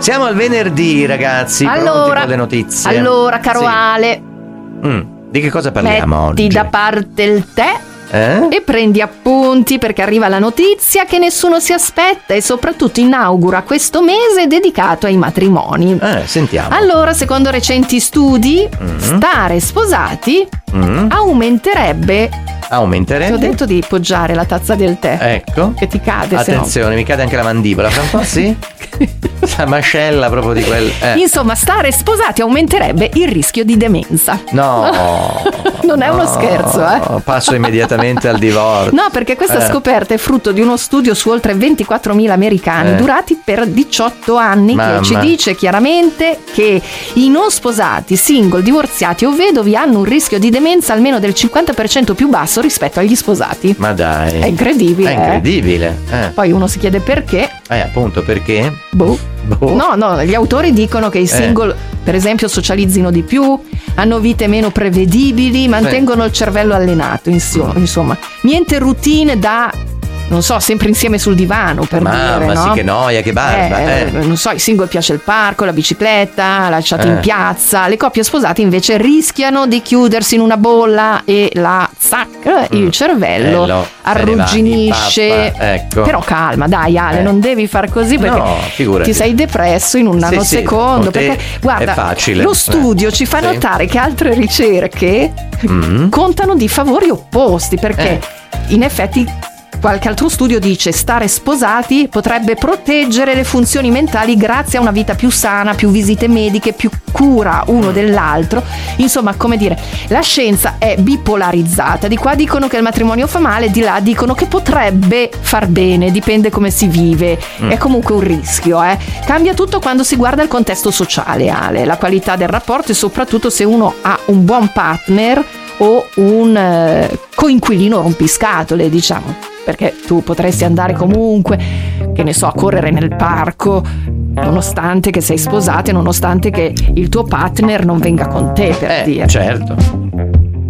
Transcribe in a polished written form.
Siamo al venerdì, ragazzi. Pronti con le notizie. Allora, caro Ale, di che cosa parliamo metti oggi? da parte il tè e prendi appunti, perché arriva la notizia che nessuno si aspetta e soprattutto inaugura questo mese dedicato ai matrimoni. Sentiamo. Allora, secondo recenti studi, stare sposati aumenterebbe. Ti ho detto di poggiare la tazza del tè. Ecco. Che ti cade. Attenzione, mi cade anche la mandibola. Fra un po', sì? La mascella proprio di quel. Insomma, stare sposati aumenterebbe il rischio di demenza. No. Non è uno scherzo, Passo immediatamente al divorzio. No, perché questa scoperta è frutto di uno studio su oltre 24.000 americani durati per 18 anni. Che ci dice chiaramente che i non sposati, single, divorziati o vedovi hanno un rischio di demenza almeno del 50% più basso rispetto agli sposati. Ma dai, è incredibile. È incredibile. Poi uno si chiede perché. Appunto, perché? No, gli autori dicono che i single, per esempio, socializzino di più, hanno vite meno prevedibili, mantengono il cervello allenato, insomma, niente routine da, non so, sempre insieme sul divano, per dire, no? Ma sì, che noia, che barba. Non so, ai single piace il parco, la bicicletta, lasciati in piazza. Le coppie sposate invece rischiano di chiudersi in una bolla e il cervello arrugginisce. Ecco. Però calma, dai Ale, non devi far così, perché ti sei depresso in un nanosecondo. Perché guarda, è facile. Lo studio ci fa notare che altre ricerche contano di favori opposti, perché in effetti qualche altro studio dice stare sposati potrebbe proteggere le funzioni mentali grazie a una vita più sana, più visite mediche, più cura uno dell'altro. Insomma, come dire, la scienza è bipolarizzata. Di qua dicono che il matrimonio fa male, di là dicono che potrebbe far bene, dipende come si vive. È comunque un rischio. Cambia tutto quando si guarda il contesto sociale, Ale, la qualità del rapporto e soprattutto se uno ha un buon partner o un coinquilino rompiscatole, diciamo. Perché tu potresti andare comunque, che ne so, a correre nel parco, nonostante che sei sposato e nonostante che il tuo partner non venga con te, per dire. Certo.